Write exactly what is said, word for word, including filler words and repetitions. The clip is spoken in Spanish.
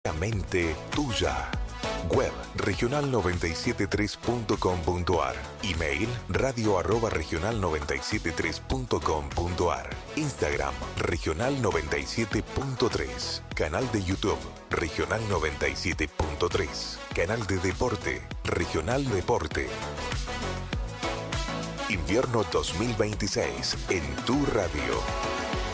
Mente tuya. Web regional noventa y siete tres punto com punto ar. Email radio arroba regional noventa y siete tres punto com punto ar. Instagram regional noventa y siete punto tres. Canal de YouTube regional noventa y siete punto tres. Canal de deporte regional deporte. Invierno dos mil veintiséis en tu radio.